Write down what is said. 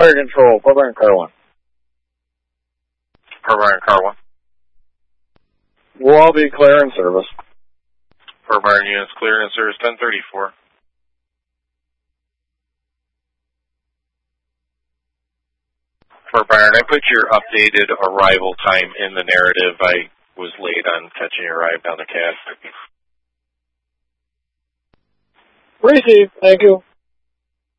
Fire Control, Fort Byron Car 1. Fort Byron Car 1. We'll all be clear in service. Fort Byron units clear in service 1034. Fort Byron, I put your updated arrival time in the narrative. I was late on catching your ride down the cast. Received. Thank you.